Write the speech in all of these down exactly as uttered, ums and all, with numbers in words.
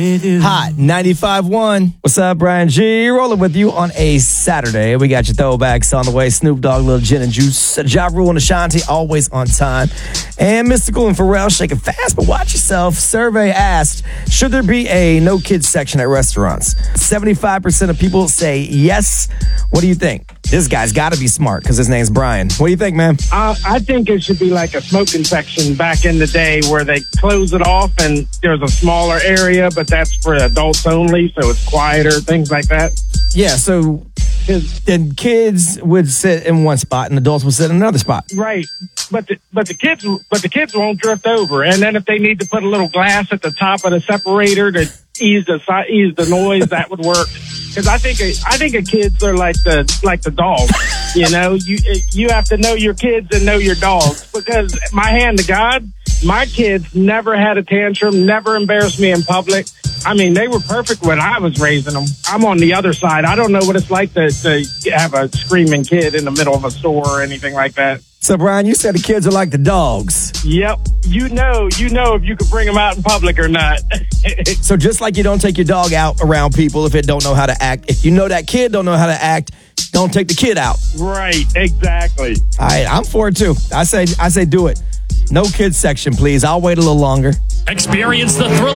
Hot ninety-five point one. What's up, Brian G? Rolling with you on a Saturday. We got your throwbacks on the way. Snoop Dogg, Lil Gin and Juice, Ja Rule and Ashanti, always on time. And Mystical and Pharrell shaking fast, but watch yourself. Survey asked, should there be a no kids section at restaurants? seventy-five percent of people say yes. What do you think? This guy's got to be smart because his name's Brian. What do you think, man? Uh, I think it should be like a smoking section back in the day where they close it off and there's a smaller area, but that's for adults only, so it's quieter, things like that. Yeah, so then kids would sit in one spot and adults would sit in another spot. Right, but the, but the kids but the kids won't drift over. And then if they need to put a little glass at the top of the separator to ease the ease the noise, that would work. Because I think a, I think a kids are like the like the dogs. You know, you you have to know your kids and know your dogs. Because my hand to God, my kids never had a tantrum, never embarrassed me in public. I mean, they were perfect when I was raising them. I'm on the other side. I don't know what it's like to, to have a screaming kid in the middle of a store or anything like that. So, Brian, you said the kids are like the dogs. Yep. You know, you know if you could bring them out in public or not. So just like you don't take your dog out around people if it don't know how to act, if you know that kid don't know how to act, don't take the kid out. Right, exactly. All right, I'm for it, too. I say, I say do it. No kids section, please. I'll wait a little longer. Experience the thrill.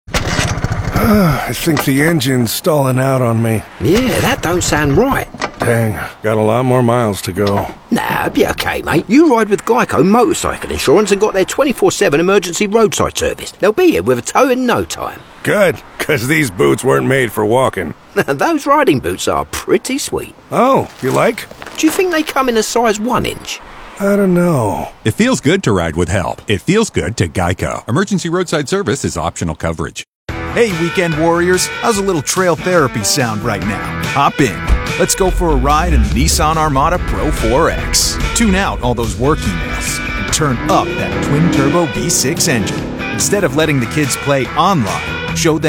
I think the engine's stalling out on me. Yeah, that don't sound right. Dang, got a lot more miles to go. Nah, be okay, mate. You ride with Geico Motorcycle Insurance and got their twenty-four seven emergency roadside service. They'll be here with a tow in no time. Good, because these boots weren't made for walking. Those riding boots are pretty sweet. Oh, you like? Do you think they come in a size one inch? I don't know. It feels good to ride with help. It feels good to Geico. Emergency roadside service is optional coverage. Hey, weekend warriors, how's a little trail therapy sound right now? Hop in. Let's go for a ride in the Nissan Armada Pro four X. Tune out all those work emails and turn up that twin-turbo V six engine. Instead of letting the kids play online, show them